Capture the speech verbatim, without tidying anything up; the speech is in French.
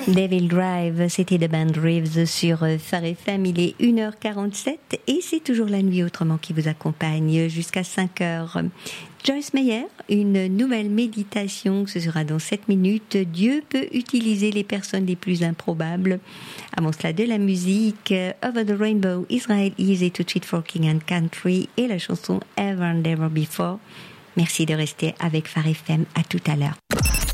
Devil Drive, c'était The Band Reeves sur Phare F M. Il est une heure quarante-sept et c'est toujours La Nuit Autrement qui vous accompagne jusqu'à cinq heures. Joyce Meyer, une nouvelle méditation, ce sera dans sept minutes. Dieu peut utiliser les personnes les plus improbables. Avant cela, de la musique, Over the Rainbow, Israel Easy to Cheat for King and Country et la chanson Ever and Ever Before. Merci de rester avec Phare F M. À tout à l'heure.